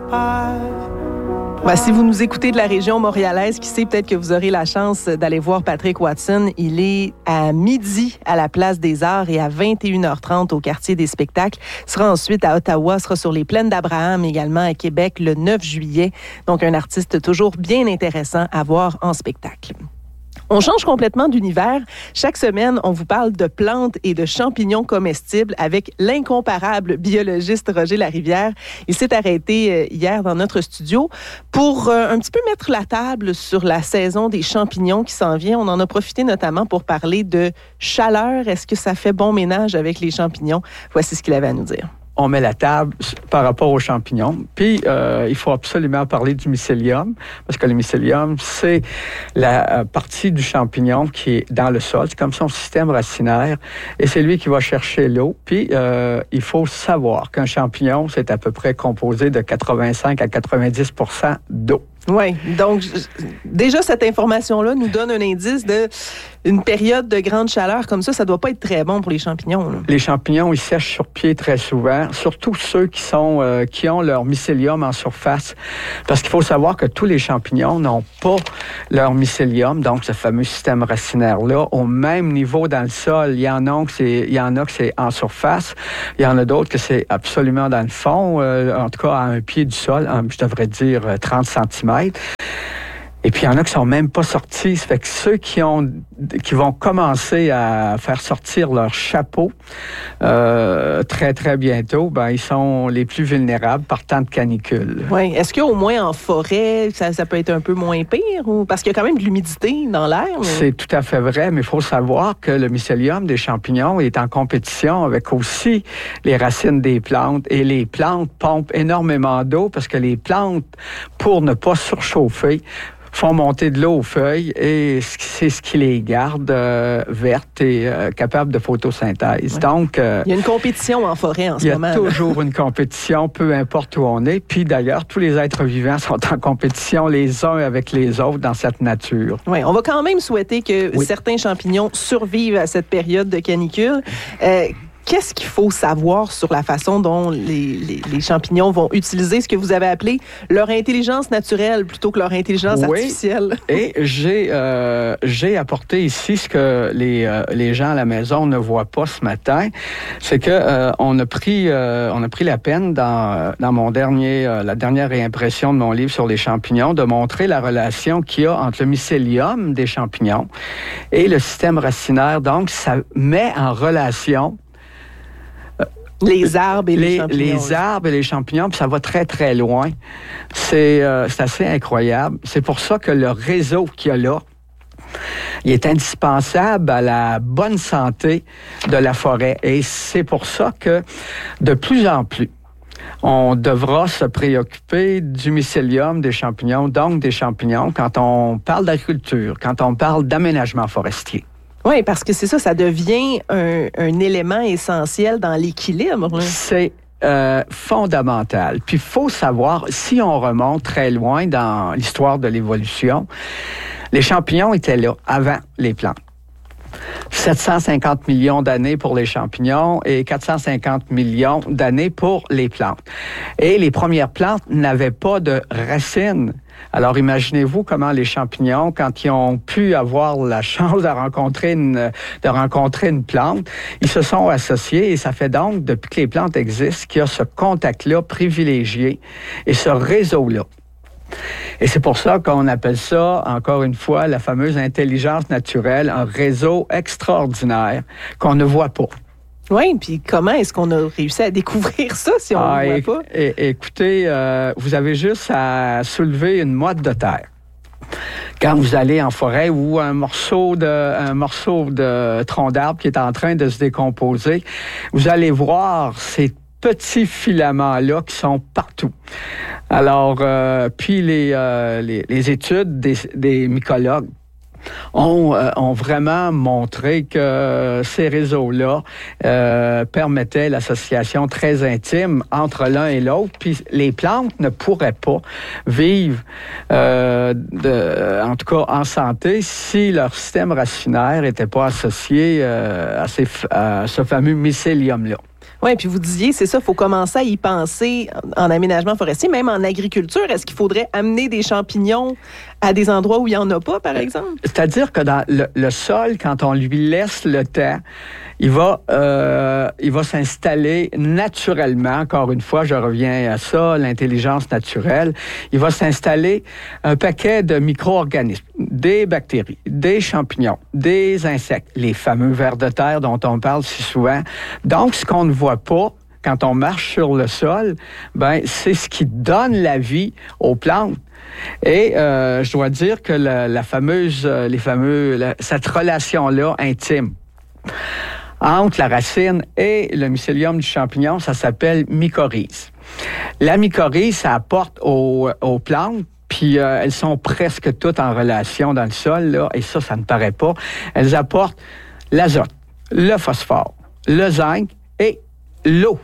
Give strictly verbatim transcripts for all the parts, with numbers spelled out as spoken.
Ben, si vous nous écoutez de la région montréalaise, qui sait, peut-être que vous aurez la chance d'aller voir Patrick Watson. Il est à midi à la Place des Arts et à vingt et une heures trente au Quartier des spectacles. Il sera ensuite à Ottawa, sera sur les Plaines d'Abraham également à Québec le neuf juillet. Donc, un artiste toujours bien intéressant à voir en spectacle. On change complètement d'univers. Chaque semaine, on vous parle de plantes et de champignons comestibles avec l'incomparable biologiste Roger Larivière. Il s'est arrêté hier dans notre studio pour euh, un petit peu mettre la table sur la saison des champignons qui s'en vient. On en a profité notamment pour parler de chaleur. Est-ce que ça fait bon ménage avec les champignons? Voici ce qu'il avait à nous dire. On met la table par rapport aux champignons. Puis, euh, il faut absolument parler du mycélium, parce que le mycélium, c'est la partie du champignon qui est dans le sol. C'est comme son système racinaire, et c'est lui qui va chercher l'eau. Puis, euh, il faut savoir qu'un champignon, c'est à peu près composé de quatre-vingt-cinq à quatre-vingt-dix pour cent d'eau. Oui, donc déjà cette information-là nous donne un indice de une période de grande chaleur comme ça, ça doit pas être très bon pour les champignons. Là. Les champignons, ils sèchent sur pied très souvent, surtout ceux qui sont euh, qui ont leur mycélium en surface, parce qu'il faut savoir que tous les champignons n'ont pas leur mycélium, donc ce fameux système racinaire-là, au même niveau dans le sol. Il y en a que c'est, il y en a que c'est en surface, il y en a d'autres que c'est absolument dans le fond, euh, en tout cas à un pied du sol, je devrais dire trente centimètres. Et puis, il y en a qui sont même pas sortis. Ça fait que ceux qui ont, qui vont commencer à faire sortir leur chapeau euh, très, très bientôt, ben, ils sont les plus vulnérables par temps de canicule. Oui. Est-ce qu'au moins en forêt, ça, ça peut être un peu moins pire? Ou... Parce qu'il y a quand même de l'humidité dans l'air. Mais... C'est tout à fait vrai, mais il faut savoir que le mycélium des champignons est en compétition avec aussi les racines des plantes. Et les plantes pompent énormément d'eau parce que les plantes, pour ne pas surchauffer, font monter de l'eau aux feuilles et c'est ce qui les garde euh, vertes et euh, capables de photosynthèse. Ouais. Donc, euh, il y a une compétition en forêt en ce moment. Il y a toujours une compétition, peu importe où on est. Puis d'ailleurs, tous les êtres vivants sont en compétition les uns avec les autres dans cette nature. Oui, on va quand même souhaiter que oui. certains champignons survivent à cette période de canicule. Euh, Qu'est-ce qu'il faut savoir sur la façon dont les, les, les champignons vont utiliser ce que vous avez appelé leur intelligence naturelle plutôt que leur intelligence oui. artificielle? Et j'ai, euh, j'ai apporté ici ce que les, euh, les gens à la maison ne voient pas ce matin. C'est que euh, on a pris euh, on a pris la peine dans, dans mon dernier euh, la dernière réimpression de mon livre sur les champignons de montrer la relation qu'il y a entre le mycélium des champignons et le système racinaire. Donc, ça met en relation les arbres et les, les champignons. Les arbres et les champignons, puis ça va très, très loin. C'est, euh, c'est assez incroyable. C'est pour ça que le réseau qu'il y a là, il est indispensable à la bonne santé de la forêt. Et c'est pour ça que, de plus en plus, on devra se préoccuper du mycélium des champignons, donc des champignons, quand on parle d'agriculture, quand on parle d'aménagement forestier. Oui, parce que c'est ça, ça devient un, un élément essentiel dans l'équilibre. Là. C'est euh, fondamental. Puis il faut savoir, si on remonte très loin dans l'histoire de l'évolution, les champignons étaient là avant les plantes. sept cent cinquante millions d'années pour les champignons et quatre cent cinquante millions d'années pour les plantes. Et les premières plantes n'avaient pas de racines. Alors, imaginez-vous comment les champignons, quand ils ont pu avoir la chance de rencontrer une, de rencontrer une plante, ils se sont associés et ça fait donc, depuis que les plantes existent, qu'il y a ce contact-là privilégié et ce réseau-là. Et c'est pour ça qu'on appelle ça, encore une fois, la fameuse intelligence naturelle, un réseau extraordinaire qu'on ne voit pas. Oui, puis comment est-ce qu'on a réussi à découvrir ça si on ah, ne le éc- voit pas? É- écoutez, euh, vous avez juste à soulever une motte de terre. Quand vous allez en forêt ou un morceau de, un morceau de tronc d'arbre qui est en train de se décomposer, vous allez voir ces petits filaments-là qui sont partout. Alors, euh, puis les, euh, les, les études des, des mycologues ont, euh, ont vraiment montré que ces réseaux-là euh, permettaient l'association très intime entre l'un et l'autre. Puis les plantes ne pourraient pas vivre, euh, de, en tout cas en santé, si leur système racinaire n'était pas associé euh, à, ces, à ce fameux mycélium-là. Oui, puis vous disiez, c'est ça, il faut commencer à y penser en aménagement forestier, même en agriculture. Est-ce qu'il faudrait amener des champignons à des endroits où il n'y en a pas, par exemple? C'est-à-dire que dans le, le sol, quand on lui laisse le temps, il va, euh, il va s'installer naturellement. Encore une fois, je reviens à ça, l'intelligence naturelle. Il va s'installer un paquet de micro-organismes, des bactéries, des champignons, des insectes, les fameux vers de terre dont on parle si souvent. Donc, ce qu'on ne voit pas quand on marche sur le sol, ben c'est ce qui donne la vie aux plantes. Et euh, je dois dire que la, la fameuse, les fameux, la, cette relation-là intime entre la racine et le mycélium du champignon, ça s'appelle mycorhize. La mycorhize, ça apporte aux, aux plantes, puis euh, elles sont presque toutes en relation dans le sol, là, et ça, ça ne paraît pas. Elles apportent l'azote, le phosphore, le zinc et l'eau.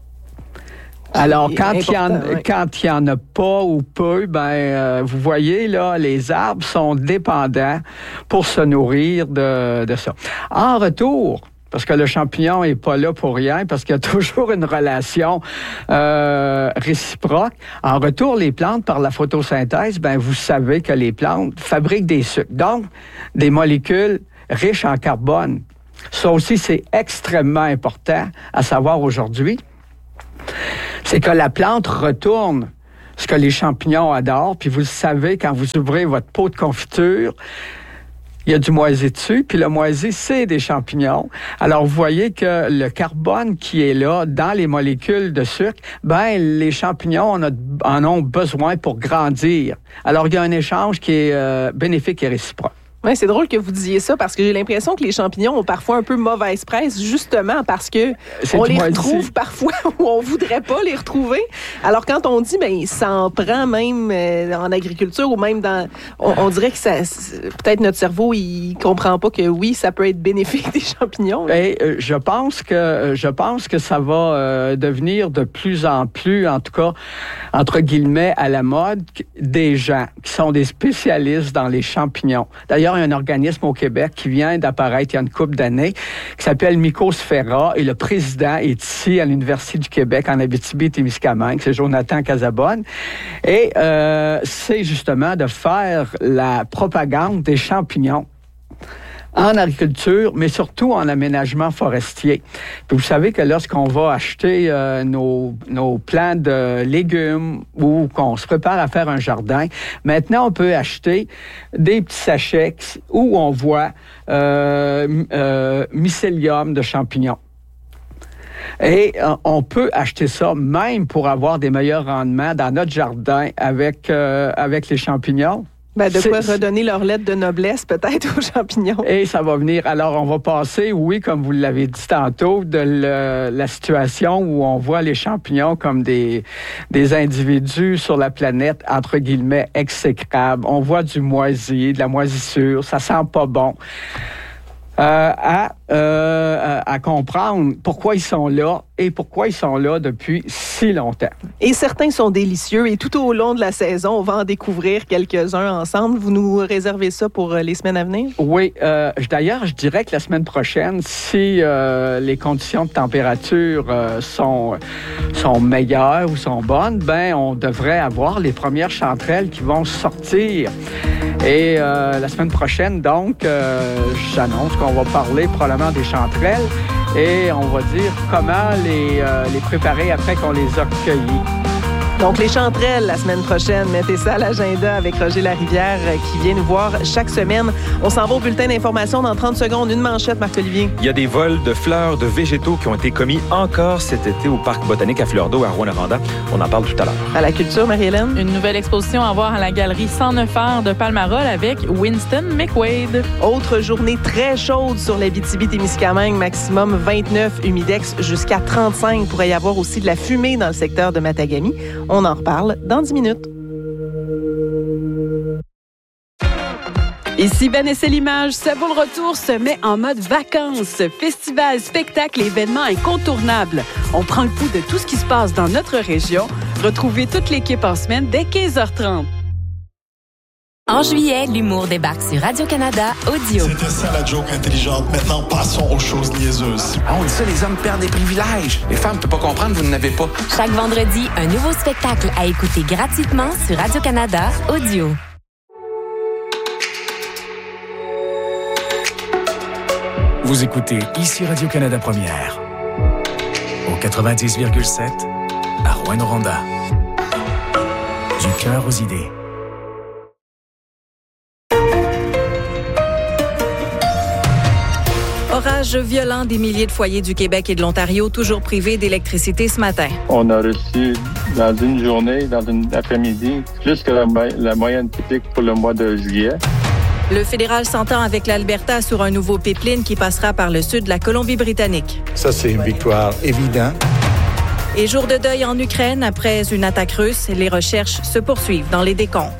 Alors, quand il y en, ouais. quand il y en a pas ou peu, ben, euh, vous voyez, là, les arbres sont dépendants pour se nourrir de, de ça. En retour, parce que le champignon est pas là pour rien, parce qu'il y a toujours une relation euh, réciproque. En retour, les plantes, par la photosynthèse, ben, vous savez que les plantes fabriquent des sucres, donc des molécules riches en carbone. Ça aussi, c'est extrêmement important à savoir aujourd'hui. C'est que la plante retourne ce que les champignons adorent, puis vous le savez, quand vous ouvrez votre pot de confiture, il y a du moisi dessus, puis le moisi, c'est des champignons. Alors, vous voyez que le carbone qui est là, dans les molécules de sucre, ben les champignons en, a, en ont besoin pour grandir. Alors, il y a un échange qui est euh, bénéfique et réciproque. Oui, c'est drôle que vous disiez ça parce que j'ai l'impression que les champignons ont parfois un peu mauvaise presse, justement parce que c'est on les retrouve ici. Parfois où on voudrait pas les retrouver. Alors quand on dit, ben ça en prend même euh, en agriculture ou même dans, on, on dirait que ça, peut-être notre cerveau il comprend pas que oui, ça peut être bénéfique des champignons. Et, euh, je pense que je pense que ça va euh, devenir de plus en plus, en tout cas entre guillemets à la mode, des gens qui sont des spécialistes dans les champignons. D'ailleurs, il y a un organisme au Québec qui vient d'apparaître il y a une couple d'années qui s'appelle Mycosphera et le président est ici à l'Université du Québec en Abitibi-Témiscamingue, c'est Jonathan Casabonne. Et euh, c'est justement de faire la propagande des champignons en agriculture, mais surtout en aménagement forestier. Puis vous savez que lorsqu'on va acheter euh, nos, nos plants de légumes ou qu'on se prépare à faire un jardin, maintenant on peut acheter des petits sachets où on voit euh, euh, mycélium de champignons. Et euh, on peut acheter ça même pour avoir des meilleurs rendements dans notre jardin avec, euh, avec les champignons. Ben, de quoi c'est, redonner leur lettre de noblesse, peut-être, aux champignons. Et ça va venir. Alors, on va passer, oui, comme vous l'avez dit tantôt, de le, la situation où on voit les champignons comme des, des individus sur la planète, entre guillemets, exécrables. On voit du moisi, de la moisissure, ça sent pas bon. Euh, à, euh, à comprendre pourquoi ils sont là et pourquoi ils sont là depuis si longtemps. Et certains sont délicieux et tout au long de la saison, on va en découvrir quelques-uns ensemble. Vous nous réservez ça pour les semaines à venir? Oui. Euh, d'ailleurs, je dirais que la semaine prochaine, si euh, les conditions de température euh, sont, sont meilleures ou sont bonnes, ben on devrait avoir les premières chanterelles qui vont sortir. Et euh, la semaine prochaine, donc, euh, j'annonce qu'on va parler probablement des chanterelles et on va dire comment les, euh, les préparer après qu'on les a cueillies. Donc, les chanterelles, la semaine prochaine, mettez ça à l'agenda avec Roger Larivière qui vient nous voir chaque semaine. On s'en va au bulletin d'information dans trente secondes. Une manchette, Marc-Olivier. Il y a des vols de fleurs, de végétaux qui ont été commis encore cet été au Parc botanique à Fleur d'Eau à Rouyn-Noranda. On en parle tout à l'heure. À la culture, Marie-Hélène. Une nouvelle exposition à voir à la galerie cent neuf heures de Palmarol avec Winston McQuaid. Autre journée très chaude sur l'Abitibi-Témiscamingue, maximum vingt-neuf, humidex jusqu'à trente-cinq. Il pourrait y avoir aussi de la fumée dans le secteur de Matagami. On en reparle dans dix minutes. Ici Vanessa Limage, Ça vaut le retour se met en mode vacances. Festival, spectacle et événements incontournables. On prend le pouls de tout ce qui se passe dans notre région. Retrouvez toute l'équipe en semaine dès quinze heures trente. En juillet, l'humour débarque sur Radio-Canada Audio. C'était ça la joke intelligente. Maintenant, passons aux choses niaiseuses. Ah, on dit ça, les hommes perdent des privilèges. Les femmes ne peuvent pas comprendre, vous n'en avez pas. Chaque vendredi, un nouveau spectacle à écouter gratuitement sur Radio-Canada Audio. Vous écoutez ici Radio-Canada Première. Au quatre-vingt-dix virgule sept, à Rouyn-Noranda. Du cœur aux idées. Orage violent des milliers de foyers du Québec et de l'Ontario, toujours privés d'électricité ce matin. On a reçu dans une journée, dans une après-midi, plus que la, la moyenne typique pour le mois de juillet. Le fédéral s'entend avec l'Alberta sur un nouveau pipeline qui passera par le sud de la Colombie-Britannique. Ça, c'est une victoire évidente. Et jour de deuil en Ukraine après une attaque russe, les recherches se poursuivent dans les décombres.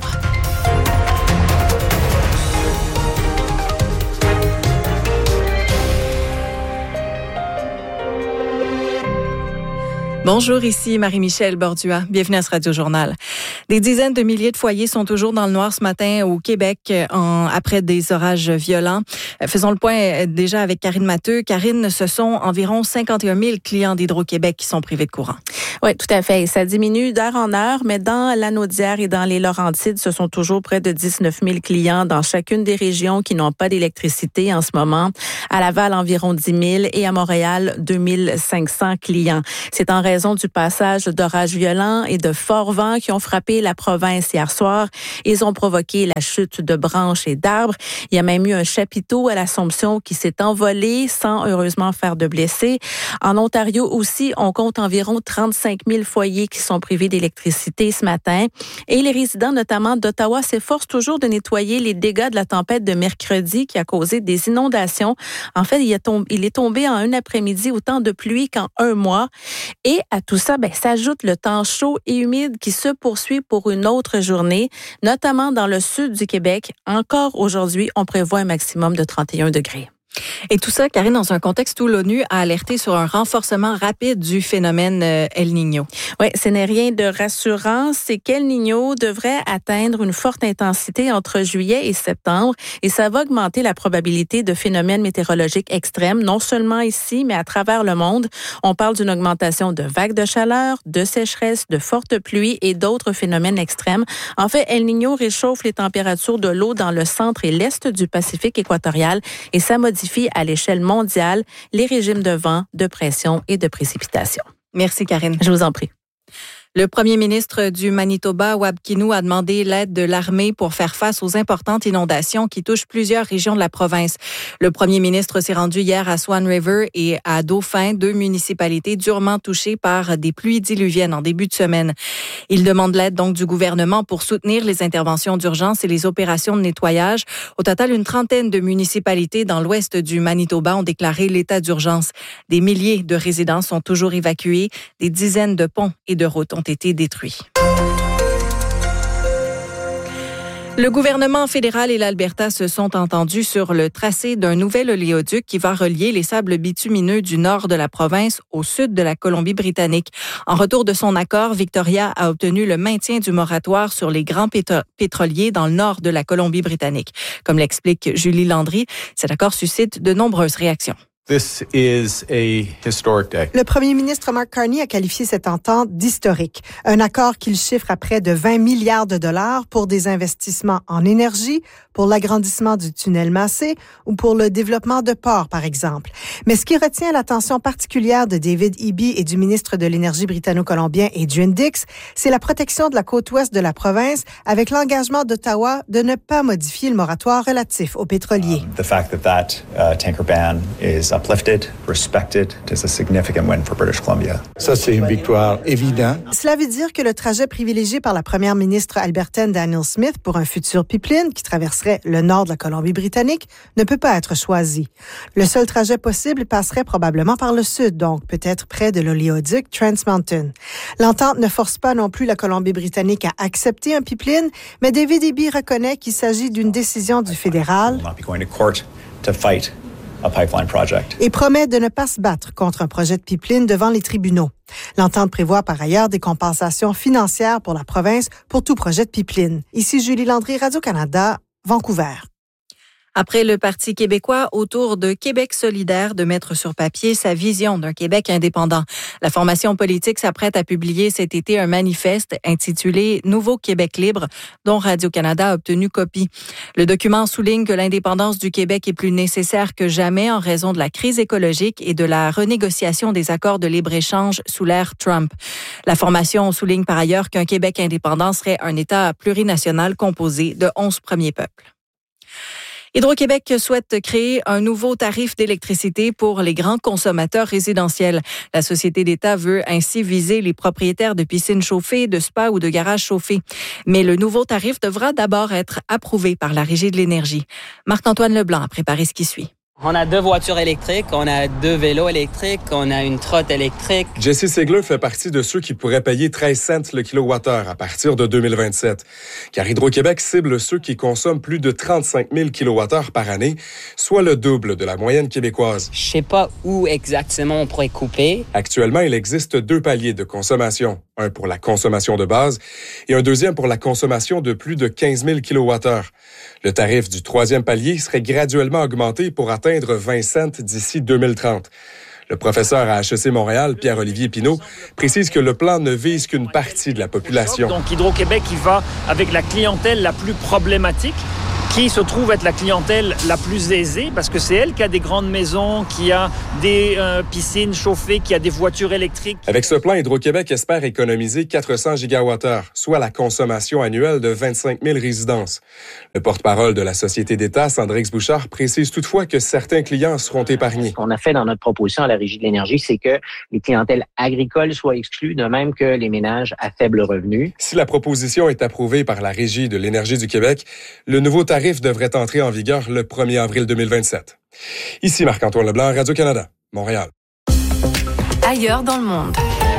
Bonjour, ici Marie-Michel Bordua. Bienvenue à ce Radio-Journal. Des dizaines de milliers de foyers sont toujours dans le noir ce matin au Québec en, après des orages violents. Faisons le point déjà avec Karine Matteux. Karine, ce sont environ cinquante et un mille clients d'Hydro-Québec qui sont privés de courant. Oui, tout à fait. Ça diminue d'heure en heure, mais dans la Naudière et dans les Laurentides, ce sont toujours près de dix-neuf mille clients dans chacune des régions qui n'ont pas d'électricité en ce moment. À Laval, environ dix mille et à Montréal, deux mille cinq cents clients. C'est en raison du passage d'orages violents et de forts vents qui ont frappé la province hier soir. Ils ont provoqué la chute de branches et d'arbres. Il y a même eu un chapiteau à l'Assomption qui s'est envolé sans heureusement faire de blessés. En Ontario aussi, on compte environ trente-cinq mille foyers qui sont privés d'électricité ce matin. Et les résidents, notamment d'Ottawa, s'efforcent toujours de nettoyer les dégâts de la tempête de mercredi qui a causé des inondations. En fait, il est tombé, il est tombé en un après-midi autant de pluie qu'en un mois. Et à tout ça, ben, s'ajoute le temps chaud et humide qui se poursuit pour une autre journée, notamment dans le sud du Québec. Encore aujourd'hui, on prévoit un maximum de trente et un degrés. Et tout ça, Karine, dans un contexte où l'ONU a alerté sur un renforcement rapide du phénomène El Niño. Oui, ce n'est rien de rassurant. C'est qu'El Niño devrait atteindre une forte intensité entre juillet et septembre et ça va augmenter la probabilité de phénomènes météorologiques extrêmes, non seulement ici, mais à travers le monde. On parle d'une augmentation de vagues de chaleur, de sécheresse, de fortes pluies et d'autres phénomènes extrêmes. En fait, El Niño réchauffe les températures de l'eau dans le centre et l'est du Pacifique équatorial et ça modifie à l'échelle mondiale les régimes de vent, de pression et de précipitation. Merci, Karine. Je vous en prie. Le premier ministre du Manitoba, Wab Kinew, a demandé l'aide de l'armée pour faire face aux importantes inondations qui touchent plusieurs régions de la province. Le premier ministre s'est rendu hier à Swan River et à Dauphin, deux municipalités durement touchées par des pluies diluviennes en début de semaine. Il demande l'aide donc du gouvernement pour soutenir les interventions d'urgence et les opérations de nettoyage. Au total, une trentaine de municipalités dans l'ouest du Manitoba ont déclaré l'état d'urgence. Des milliers de résidents sont toujours évacués. Des dizaines de ponts et de routes ont été détruits. Le gouvernement fédéral et l'Alberta se sont entendus sur le tracé d'un nouvel oléoduc qui va relier les sables bitumineux du nord de la province au sud de la Colombie-Britannique. En retour de son accord, Victoria a obtenu le maintien du moratoire sur les grands pétro- pétroliers dans le nord de la Colombie-Britannique. Comme l'explique Julie Landry, cet accord suscite de nombreuses réactions. This is a historic day. Le premier ministre Mark Carney a qualifié cette entente d'historique. Un accord qu'il chiffre à près de vingt milliards de dollars pour des investissements en énergie, pour l'agrandissement du tunnel Massé ou pour le développement de ports, par exemple. Mais ce qui retient l'attention particulière de David Eby et du ministre de l'Énergie britanno-colombien Adrian Dix, c'est la protection de la côte ouest de la province avec l'engagement d'Ottawa de ne pas modifier le moratoire relatif aux pétroliers. Um, the fact that that uh, tanker ban is uplifted, respected, is a significant win for British Columbia. Ça, c'est une victoire évidente. Cela veut dire que le trajet privilégié par la première ministre albertaine Danielle Smith pour un futur pipeline qui traverserait le nord de la Colombie-Britannique ne peut pas être choisi. Le seul trajet possible passerait probablement par le sud, donc peut-être près de l'oléoduc Trans Mountain. L'entente ne force pas non plus la Colombie-Britannique à accepter un pipeline, mais David Eby reconnaît qu'il s'agit d'une décision du fédéral. a pipeline project. Et promet de ne pas se battre contre un projet de pipeline devant les tribunaux. L'entente prévoit par ailleurs des compensations financières pour la province pour tout projet de pipeline. Ici Julie Landry, Radio-Canada, Vancouver. Après le Parti québécois, au tour de Québec solidaire de mettre sur papier sa vision d'un Québec indépendant. La formation politique s'apprête à publier cet été un manifeste intitulé « Nouveau Québec libre » dont Radio-Canada a obtenu copie. Le document souligne que l'indépendance du Québec est plus nécessaire que jamais en raison de la crise écologique et de la renégociation des accords de libre-échange sous l'ère Trump. La formation souligne par ailleurs qu'un Québec indépendant serait un État plurinational composé de onze premiers peuples. Hydro-Québec souhaite créer un nouveau tarif d'électricité pour les grands consommateurs résidentiels. La société d'État veut ainsi viser les propriétaires de piscines chauffées, de spas ou de garages chauffés. Mais le nouveau tarif devra d'abord être approuvé par la Régie de l'énergie. Marc-Antoine Leblanc a préparé ce qui suit. On a deux voitures électriques, on a deux vélos électriques, on a une trotte électrique. Jesse Sigler fait partie de ceux qui pourraient payer treize cents le kilowattheure à partir de deux mille vingt-sept. Car Hydro-Québec cible ceux qui consomment plus de trente-cinq mille kilowattheures par année, soit le double de la moyenne québécoise. Je sais pas où exactement on pourrait couper. Actuellement, il existe deux paliers de consommation. Un pour la consommation de base et un deuxième pour la consommation de plus de quinze mille kilowattheures. Le tarif du troisième palier serait graduellement augmenté pour atteindre vingt cents d'ici deux mille trente. Le professeur à H E C Montréal, Pierre-Olivier Pinault, précise que le plan ne vise qu'une partie de la population. Donc Hydro-Québec, il va avec la clientèle la plus problématique, qui se trouve être la clientèle la plus aisée, parce que c'est elle qui a des grandes maisons, qui a des euh, piscines chauffées, qui a des voitures électriques. Avec ce plan, Hydro-Québec espère économiser quatre cents gigawattheures, soit la consommation annuelle de vingt-cinq mille résidences. Le porte-parole de la Société d'État, Sandrix Bouchard, précise toutefois que certains clients seront épargnés. Ce qu'on a fait dans notre proposition à la Régie de l'énergie, c'est que les clientèles agricoles soient exclues, de même que les ménages à faible revenu. Si la proposition est approuvée par la Régie de l'énergie du Québec, le nouveau tarif devrait entrer en vigueur le premier avril deux mille vingt-sept. Ici Marc-Antoine Leblanc, Radio-Canada, Montréal. Ailleurs dans le monde.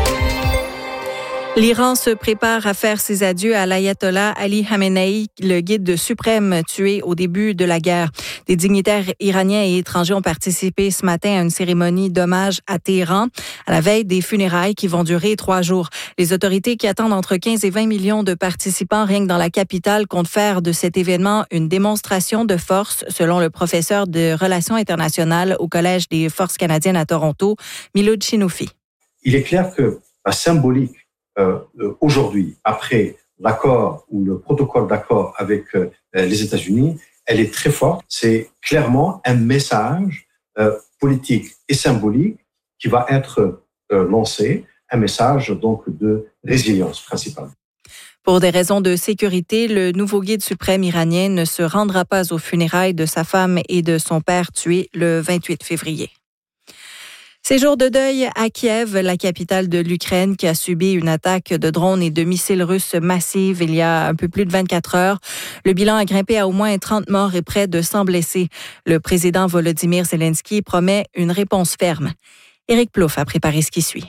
L'Iran se prépare à faire ses adieux à l'ayatollah Ali Khamenei, le guide suprême tué au début de la guerre. Des dignitaires iraniens et étrangers ont participé ce matin à une cérémonie d'hommage à Téhéran, à la veille des funérailles qui vont durer trois jours. Les autorités qui attendent entre quinze et vingt millions de participants rien que dans la capitale comptent faire de cet événement une démonstration de force, selon le professeur de relations internationales au Collège des forces canadiennes à Toronto, Milou Chinoufi. Il est clair que la symbolique Euh, aujourd'hui, après l'accord ou le protocole d'accord avec euh, les États-Unis, elle est très forte. C'est clairement un message euh, politique et symbolique qui va être euh, lancé, un message donc de résilience principalement. Pour des raisons de sécurité, le nouveau guide suprême iranien ne se rendra pas aux funérailles de sa femme et de son père tués le vingt-huit février. Ces jours de deuil à Kiev, la capitale de l'Ukraine, qui a subi une attaque de drones et de missiles russes massive il y a un peu plus de vingt-quatre heures. Le bilan a grimpé à au moins trente morts et près de cent blessés. Le président Volodymyr Zelensky promet une réponse ferme. Éric Plouffe a préparé ce qui suit.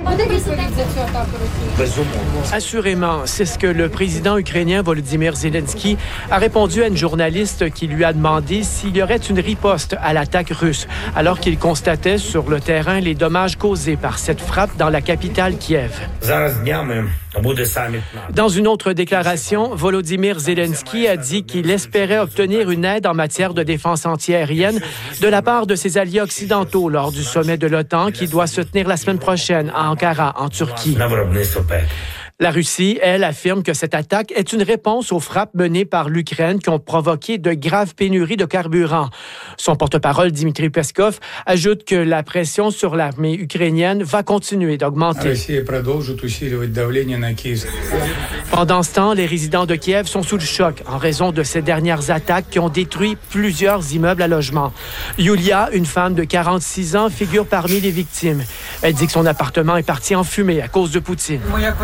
Assurément, c'est ce que le président ukrainien Volodymyr Zelensky a répondu à une journaliste qui lui a demandé s'il y aurait une riposte à l'attaque russe, alors qu'il constatait sur le terrain les dommages causés par cette frappe dans la capitale Kiev. Dans une autre déclaration, Volodymyr Zelensky a dit qu'il espérait obtenir une aide en matière de défense antiaérienne de la part de ses alliés occidentaux lors du sommet de l'OTAN qui doit se tenir la semaine prochaine à Ankara, en Turquie. La Russie, elle, affirme que cette attaque est une réponse aux frappes menées par l'Ukraine qui ont provoqué de graves pénuries de carburant. Son porte-parole, Dmitry Peskov, ajoute que la pression sur l'armée ukrainienne va continuer d'augmenter. Pendant ce temps, les résidents de Kiev sont sous le choc en raison de ces dernières attaques qui ont détruit plusieurs immeubles à logement. Yulia, une femme de quarante-six ans, figure parmi les victimes. Elle dit que son appartement est parti en fumée à cause de Poutine.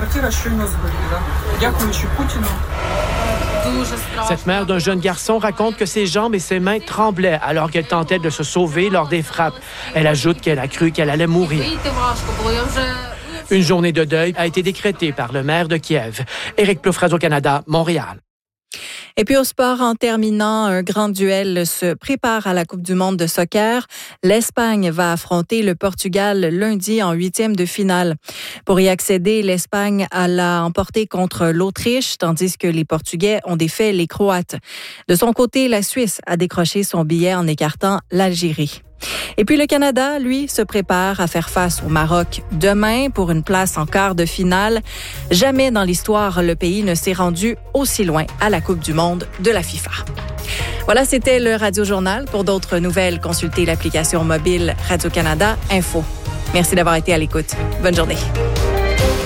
Cette mère d'un jeune garçon raconte que ses jambes et ses mains tremblaient alors qu'elle tentait de se sauver lors des frappes. Elle ajoute qu'elle a cru qu'elle allait mourir. Une journée de deuil a été décrétée par le maire de Kiev. Éric Plouffe, Radio-Canada, Montréal. Et puis au sport, en terminant, un grand duel se prépare à la Coupe du monde de soccer. L'Espagne va affronter le Portugal lundi en huitième de finale. Pour y accéder, l'Espagne a l'a emporté contre l'Autriche, tandis que les Portugais ont défait les Croates. De son côté, la Suisse a décroché son billet en écartant l'Algérie. Et puis le Canada, lui, se prépare à faire face au Maroc demain pour une place en quart de finale. Jamais dans l'histoire, le pays ne s'est rendu aussi loin à la Coupe du monde de la FIFA. Voilà, c'était le Radio Journal. Pour d'autres nouvelles, consultez l'application mobile Radio-Canada Info. Merci d'avoir été à l'écoute. Bonne journée.